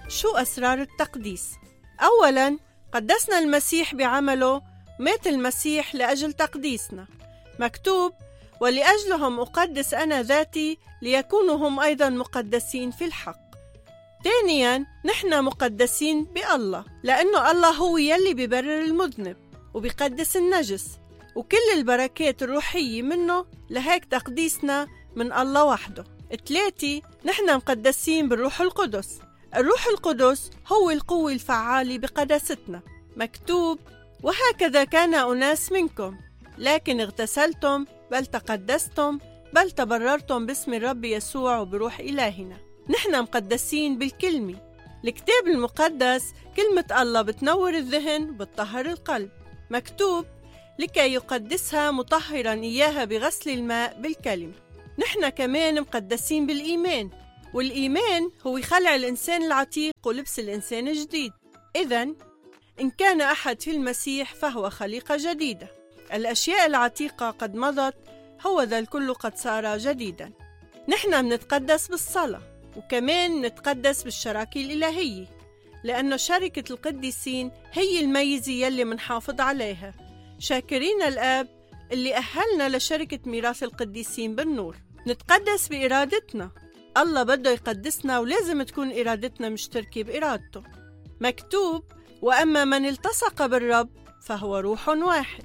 شو أسرار التقديس؟ أولاً قدسنا المسيح بعمله، مات المسيح لأجل تقديسنا. مكتوب: ولأجلهم أقدس أنا ذاتي ليكونوا هم أيضاً مقدسين في الحق. ثانياً نحن مقدسين بالله، لأنه الله هو يلي بيبرر المذنب وبيقدس النجس، وكل البركات الروحية منه، لهيك تقديسنا من الله وحده. 3 نحن مقدسين بالروح القدس. الروح القدس هو القوة الفعالة بقداستنا. مكتوب: وهكذا كان أناس منكم، لكن اغتسلتم بل تقدستم بل تبررتم باسم الرب يسوع وبروح إلهنا. نحن مقدسين بالكلمة. الكتاب المقدس كلمة الله بتنور الذهن بتطهر القلب. مكتوب: لكي يقدسها مطهرا إياها بغسل الماء بالكلمة. نحن كمان مقدسين بالإيمان، والإيمان هو خلع الإنسان العتيق ولبس الإنسان الجديد. إذن إن كان أحد في المسيح فهو خليقة جديدة، الأشياء العتيقة قد مضت، هو ذا الكل قد صار جديدا. نحن منتقدس بالصلاة، وكمان نتقدس بالشراكة الإلهية، لأنه شركة القديسين هي الميزة يلي منحافظ عليها، شاكرين الآب اللي أهلنا لشركة ميراث القديسين بالنور. نتقدس بإرادتنا، الله بده يقدسنا ولازم تكون إرادتنا مشتركة بإرادته. مكتوب: وأما من التصق بالرب فهو روح واحد.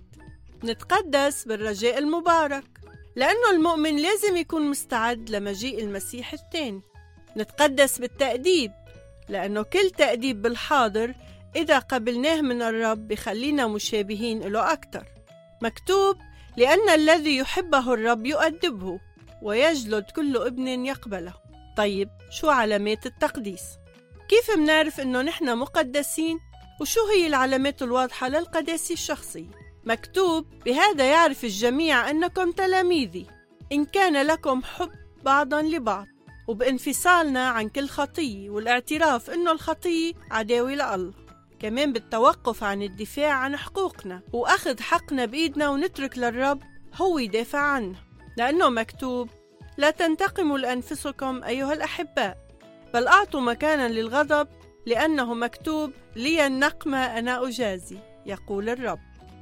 نتقدس بالرجاء المبارك، لأنه المؤمن لازم يكون مستعد لمجيء المسيح الثاني. نتقدس بالتأديب، لأنه كل تأديب بالحاضر إذا قبلناه من الرب بخلينا مشابهين له أكتر. مكتوب: لأن الذي يحبه الرب يؤدبه ويجلد كل ابن يقبله. طيب، شو علامات التقديس؟ كيف منعرف إنه نحن مقدسين؟ وشو هي العلامات الواضحة للقداسة الشخصية؟ مكتوب: بهذا يعرف الجميع أنكم تلاميذي، إن كان لكم حب بعضا لبعض، وبانفصالنا عن كل خطية، والاعتراف إنه الخطية عداوة لله. كمان بالتوقف عن الدفاع عن حقوقنا، وأخذ حقنا بإيدنا ونترك للرب هو يدافع عنا، لأنه مكتوب: لا تنتقموا لأنفسكم أيها الأحباء، بل أعطوا مكانا للغضب، لأنه مكتوب: لي النقمة أنا أجازي، يقول الرب.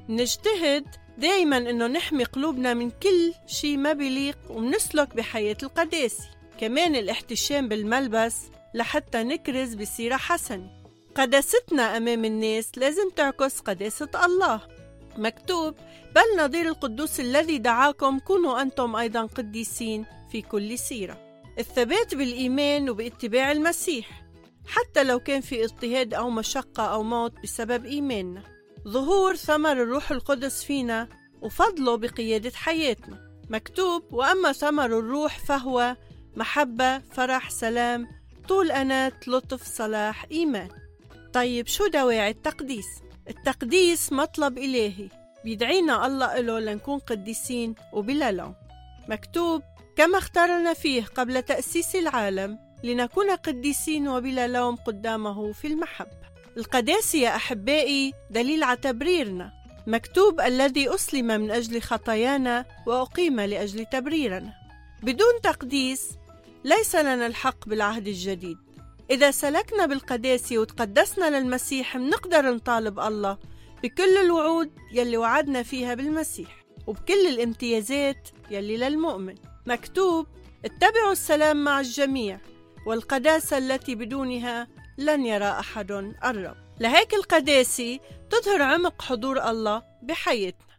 نجتهد دايما إنه نحمي قلوبنا من كل شيء ما بيليق، ومنسلك بحياة القداسة. كمان الاحتشام بالملبس لحتى نكرز بسيرة حسنة. قداستنا أمام الناس لازم تعكس قداسة الله. مكتوب: بل نظير القدوس الذي دعاكم كونوا أنتم أيضا قديسين في كل سيرة. الثبات بالإيمان وباتباع المسيح، حتى لو كان في اضطهاد أو مشقة أو موت بسبب إيماننا. ظهور ثمر الروح القدس فينا وفضله بقيادة حياتنا. مكتوب: وأما ثمر الروح فهو محبة، فرح، سلام، طول أنات، لطف، صلاح، إيمان. طيب، شو دواعي التقديس؟ التقديس مطلب إلهي بيدعينا الله إله لنكون قديسين وبلا لوم. مكتوب: كما اختارنا فيه قبل تأسيس العالم لنكون قديسين وبلا لوم قدامه في المحبة. القداسة يا أحبائي دليل على تبريرنا. مكتوب: الذي أسلم من أجل خطايانا وأقيم لأجل تبريرنا. بدون تقديس ليس لنا الحق بالعهد الجديد. إذا سلكنا بالقداسة وتقدسنا للمسيح منقدر نطالب الله بكل الوعود يلي وعدنا فيها بالمسيح، وبكل الامتيازات يلي للمؤمن. مكتوب: اتبعوا السلام مع الجميع والقداسة التي بدونها لن يرى أحد الرب. لهيك القداسة تظهر عمق حضور الله بحياتنا.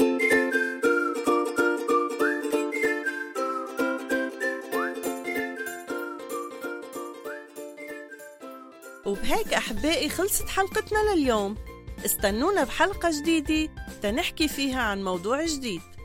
وبهيك أحبائي خلصت حلقتنا لليوم. استنونا بحلقة جديدة تنحكي فيها عن موضوع جديد.